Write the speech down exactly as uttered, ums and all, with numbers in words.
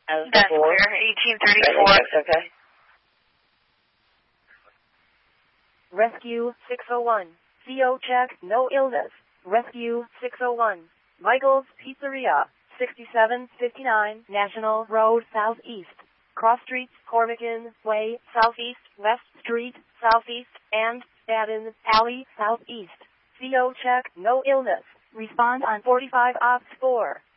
As That's before. clear. eighteen thirty-four. That's okay. Rescue six oh one. C O check, no illness. Rescue six oh one. Michael's Pizzeria, sixty-seven fifty-nine National Road Southeast. Cross Streets, Cormican Way, Southeast, West Street, Southeast, and Staten Alley, Southeast. C O check, no illness. Respond on forty-five ops four.